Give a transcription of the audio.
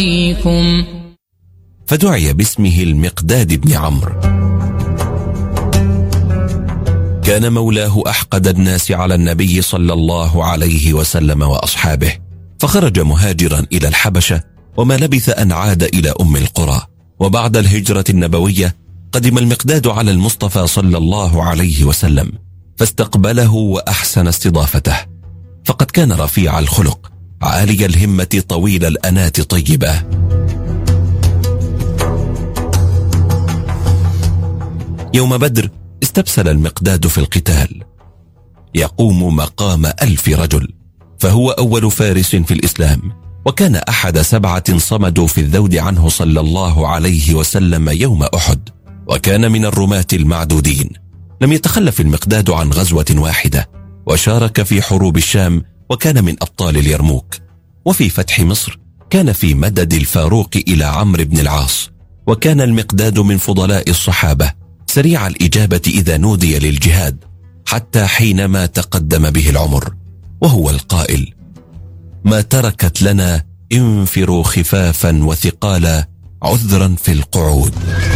فدعي باسمه المقداد بن عمرو. كان مولاه أحقد الناس على النبي صلى الله عليه وسلم وأصحابه، فخرج مهاجرا إلى الحبشة، وما لبث أن عاد إلى أم القرى. وبعد الهجرة النبوية قدم المقداد على المصطفى صلى الله عليه وسلم، فاستقبله وأحسن استضافته، فقد كان رفيع الخلق عالي الهمة طويل الأنات طيبة. يوم بدر استبسل المقداد في القتال، يقوم مقام 1000 رجل، فهو أول فارس في الإسلام، وكان أحد 7 صمدوا في الذود عنه صلى الله عليه وسلم يوم أحد، وكان من الرماة المعدودين. لم يتخلف المقداد عن غزوة واحدة، وشارك في حروب الشام، وكان من أبطال اليرموك. وفي فتح مصر كان في مدد الفاروق إلى عمرو بن العاص، وكان المقداد من فضلاء الصحابة سريع الإجابة إذا نودي للجهاد، حتى حينما تقدم به العمر، وهو القائل: ما تركت لنا انفروا خفافا وثقالا عذرا في القعود.